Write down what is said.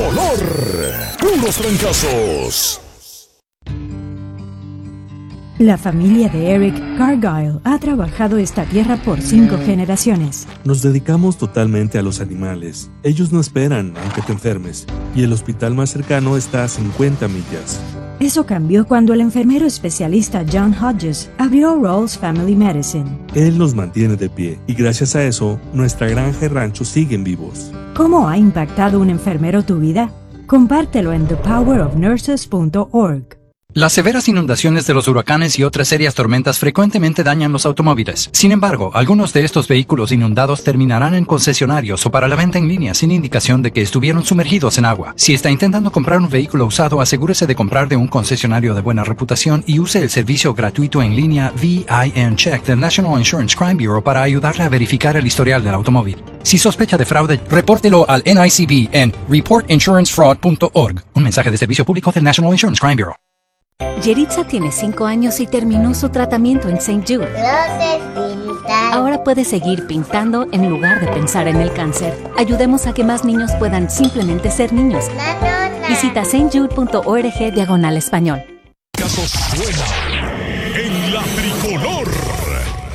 color. Puros trancazos. La familia de Eric Cargyle ha trabajado esta tierra por 5 generaciones. Nos dedicamos totalmente a los animales. Ellos no esperan, aunque te enfermes, y el hospital más cercano está a 50 millas. Eso cambió cuando el enfermero especialista John Hodges abrió Rawls Family Medicine. Él nos mantiene de pie, y gracias a eso, nuestra granja y rancho siguen vivos. ¿Cómo ha impactado un enfermero tu vida? Compártelo en thepowerofnurses.org. Las severas inundaciones de los huracanes y otras serias tormentas frecuentemente dañan los automóviles. Sin embargo, algunos de estos vehículos inundados terminarán en concesionarios o para la venta en línea sin indicación de que estuvieron sumergidos en agua. Si está intentando comprar un vehículo usado, asegúrese de comprar de un concesionario de buena reputación y use el servicio gratuito en línea VIN Check del National Insurance Crime Bureau para ayudarle a verificar el historial del automóvil. Si sospecha de fraude, repórtelo al NICB en reportinsurancefraud.org. Un mensaje de servicio público del National Insurance Crime Bureau. Yeritza tiene 5 años y terminó su tratamiento en St. Jude. Ahora puede seguir pintando en lugar de pensar en el cáncer. Ayudemos a que más niños puedan simplemente ser niños. Visita stjude.org/español. Casos suena.